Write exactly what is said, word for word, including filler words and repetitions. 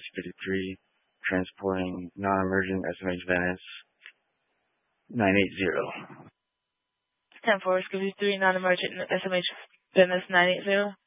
fifty-three, transporting non-emergent S M H Venice nine eight zero. ten four, Whiskey fifty-three, non-emergent S M H Venice nine eight zero.